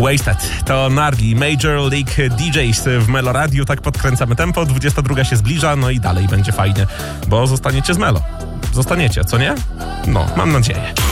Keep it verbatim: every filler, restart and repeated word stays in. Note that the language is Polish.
Wasted. To Nardi, Major League D Js w Melo Radio. Tak podkręcamy tempo. dwudziesta druga się zbliża, no i dalej będzie fajnie, bo zostaniecie z Melo. Zostaniecie, co nie? No, mam nadzieję.